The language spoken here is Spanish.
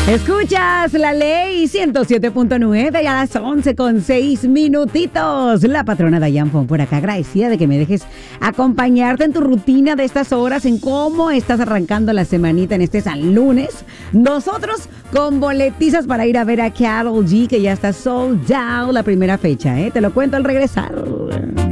Escuchas La Ley 107.9 y a las 11:06. La patrona Dayan Fon por acá, agradecida de que me dejes acompañarte en tu rutina de estas horas, en cómo estás arrancando la semanita en este San Lunes. Nosotros con boletizas para ir a ver a Karol G, que ya está sold out la primera fecha, ¿eh? Te lo cuento al regresar.